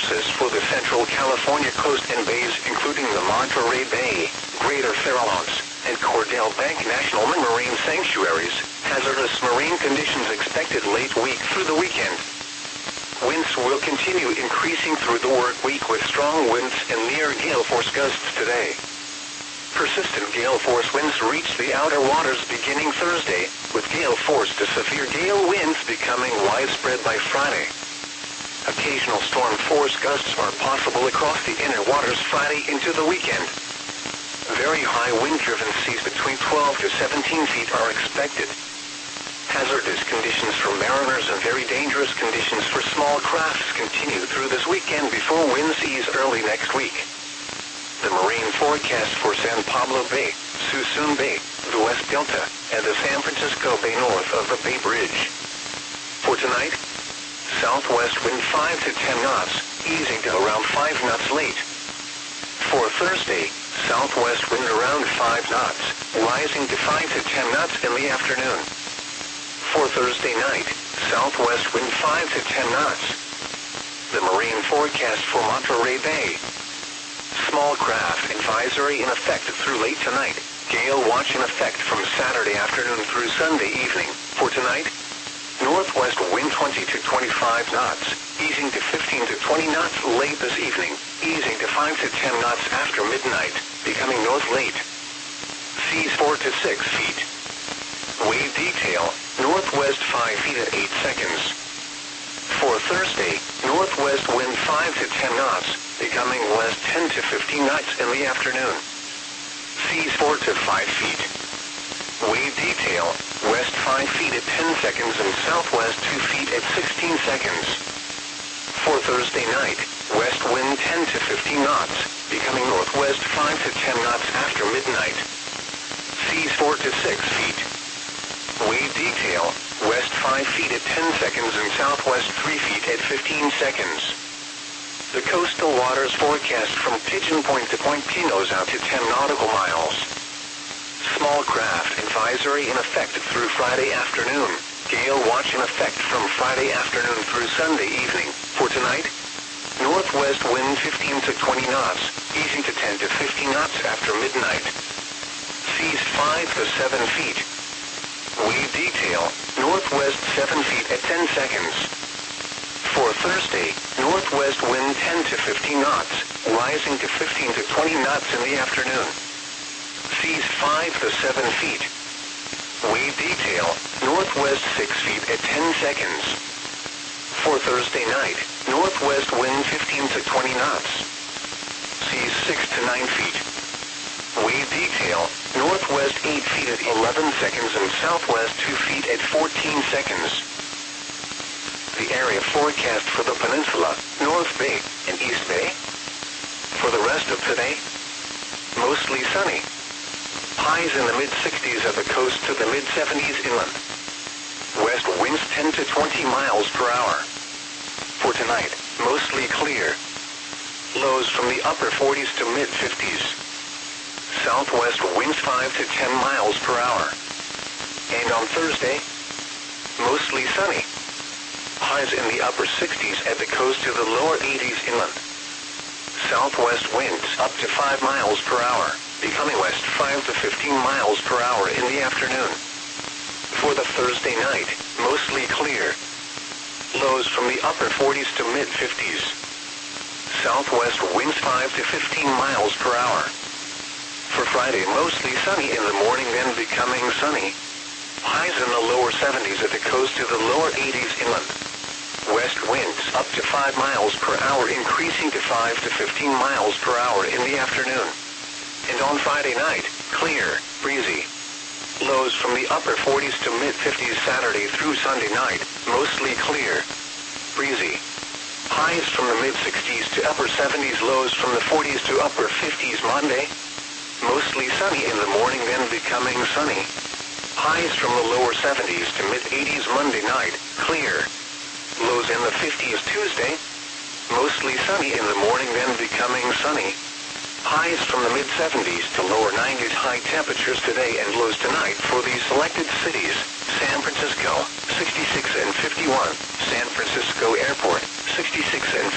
analysis for the Central California coast and bays, including the Monterey Bay, Greater Farallones, and Cordell Bank National Marine Sanctuaries. Hazardous marine conditions expected late week through the weekend. Winds will continue increasing through the work week with strong winds and near gale force gusts today. Persistent gale force winds reach the outer waters beginning Thursday, with gale force to severe gale winds becoming widespread by Friday. Occasional storm force gusts are possible across the inner waters Friday into the weekend. Very high wind-driven seas between 12 to 17 feet are expected. Hazardous conditions for mariners and very dangerous conditions for small crafts continue through this weekend before winds ease early next week. The marine forecast for San Pablo Bay, Suisun Bay, the West Delta, and the San Francisco Bay north of the Bay Bridge. For tonight, southwest wind 5 to 10 knots, easing to around 5 knots late. For Thursday, southwest wind around 5 knots, rising to 5 to 10 knots in the afternoon. For Thursday night, southwest wind 5 to 10 knots. The marine forecast for Monterey Bay. Small craft advisory in effect through late tonight. Gale watch in effect from Saturday afternoon through Sunday evening. For tonight, northwest wind 20 to 25 knots, easing to 15 to 20 knots late this evening, easing to 5 to 10 knots after midnight, becoming north late. Seas 4 to 6 feet. Wave detail, northwest 5 feet at 8 seconds. For Thursday, northwest wind 5 to 10 knots, becoming west 10 to 15 knots in the afternoon. Seas 4 to 5 feet. Wave detail, west 5 feet at 10 seconds and southwest 2 feet at 16 seconds. For Thursday night, west wind 10 to 15 knots, becoming northwest 5 to 10 knots after midnight. Seas 4 to 6 feet. Wave detail, west 5 feet at 10 seconds and southwest 3 feet at 15 seconds. The coastal waters forecast from Pigeon Point to Point Pinos out to 10 nautical miles. Small craft advisory in effect through Friday afternoon. Gale watch in effect from Friday afternoon through Sunday evening. For tonight, northwest wind 15 to 20 knots, easing to 10 to 15 knots after midnight. Seas 5 to 7 feet. Wave detail, northwest 7 feet at 10 seconds. For Thursday, northwest wind 10 to 15 knots, rising to 15 to 20 knots in the afternoon. Seas 5 to 7 feet. Wave detail, northwest 6 feet at 10 seconds. For Thursday night, northwest wind 15 to 20 knots. Seas 6 to 9 feet. Wave detail, northwest 8 feet at 11 seconds and southwest 2 feet at 14 seconds. The area forecast for the peninsula, North Bay, and East Bay. For the rest of today, mostly sunny. Highs in the mid-60s at the coast to the mid-70s inland. West winds 10 to 20 miles per hour. For tonight, mostly clear. Lows from the upper 40s to mid-50s. Southwest winds 5 to 10 miles per hour. And on Thursday, mostly sunny. Highs in the upper 60s at the coast to the lower 80s inland. Southwest winds up to 5 miles per hour, becoming west 5 to 15 miles per hour in the afternoon. For the Thursday night, mostly clear. Lows from the upper 40s to mid-50s. Southwest winds 5 to 15 miles per hour. For Friday, mostly sunny in the morning, then becoming sunny. Highs in the lower 70s at the coast to the lower 80s inland. West winds up to 5 miles per hour, increasing to 5 to 15 miles per hour in the afternoon. And on Friday night, clear, breezy. Lows from the upper 40s to mid-50s Saturday through Sunday night, mostly clear, breezy. Highs from the mid-60s to upper 70s, lows from the 40s to upper 50s Monday. Mostly sunny in the morning, then becoming sunny. Highs from the lower 70s to mid-80s Monday night, clear. Lows in the 50s Tuesday. Mostly sunny in the morning, then becoming sunny. Highs from the mid-70s to lower 90s high temperatures today and lows tonight for these selected cities. San Francisco, 66 and 51. San Francisco Airport, 66 and